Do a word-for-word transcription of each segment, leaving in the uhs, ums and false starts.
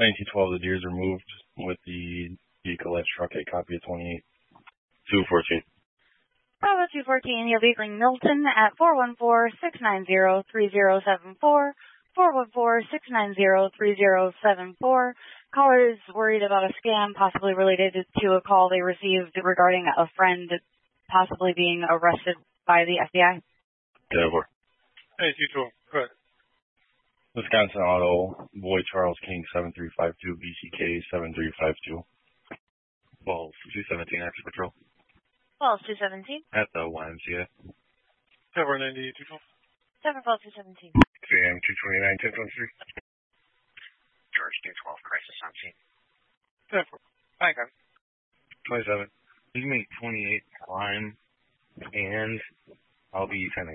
nineteen twelve, the deers are moved with the vehicle at truck a copy of twenty-eight. two fourteen. Bravo two fourteen, you'll be calling Milton at four one four, six nine zero, three zero seven four, four one four, six nine zero, three zero seven four. Caller is worried about a scam possibly related to a call they received regarding a friend possibly being arrested by the F B I. ten four. Hey, you two. Go ahead. Wisconsin Auto, Boy Charles King, seven three five two, B C K, seven three five two. Balls, two seventeen, Extra Patrol. Balls, two seventeen. At the Y M C A. Cover ninety-eight, two twelve. Seven Balls, two seventeen. K M two twenty-nine, ten twenty-three. George, two twelve, Crisis on scene. ten four. Hi, guys. twenty-seven. You make twenty-eight climb, and I'll be ten eight.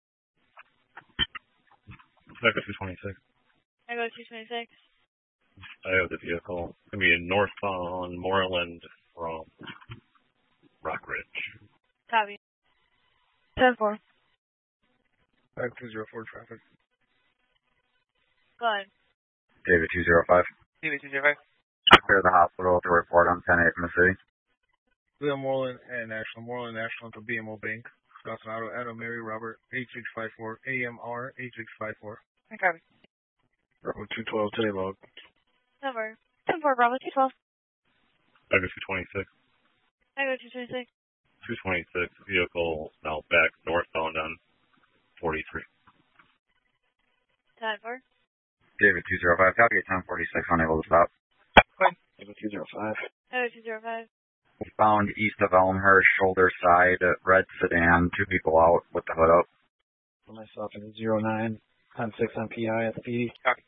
I go two twenty-six. I go two twenty-six. I have the vehicle. It's going to be in northbound Moreland from Rock Ridge. Copy. ten four. five two zero four traffic. Go ahead. David two zero five. David two zero five. Clear the hospital to report on ten eight from the city. William Moreland and National. Moreland National to B M O Bank. Wisconsin Auto, Adam Mary Robert, eight six five four, A M R, eight six five four. I copy. Bravo two twelve, today log. ten four. ten four, Bravo two twelve. I go two twenty-six. I go two twenty-six. two twenty-six, vehicle now back northbound on forty-three. ten four. David two zero five, copy at ten forty-six, unable to stop. Fine. David two zero five. I go two zero five. Found east of Elmhurst, shoulder side, red sedan, two people out with the hood up. Myself in zero nine, ten six on P I at the P D. Copy.